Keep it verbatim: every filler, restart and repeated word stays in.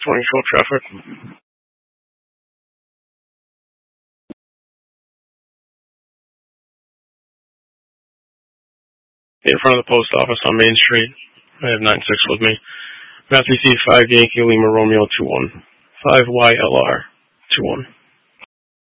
twenty twelve traffic. In front of the post office on Main Street. I have nine six with me. Matthew C. five Yankee Lima Romeo two one. five Y L R two one.